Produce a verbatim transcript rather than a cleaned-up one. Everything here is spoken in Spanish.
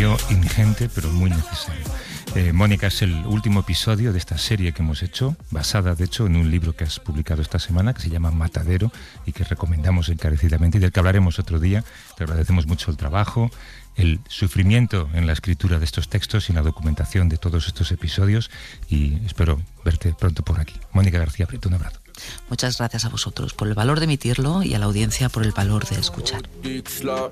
cambio ingente, pero muy necesario. Eh, Mónica, es el último episodio de esta serie que hemos hecho, basada de hecho en un libro que has publicado esta semana, que se llama Matadero, y que recomendamos encarecidamente y del que hablaremos otro día. Te agradecemos mucho el trabajo, el sufrimiento en la escritura de estos textos y en la documentación de todos estos episodios, y espero verte pronto por aquí. Mónica García Prieto, un abrazo. Muchas gracias a vosotros por el valor de emitirlo y a la audiencia por el valor de escuchar.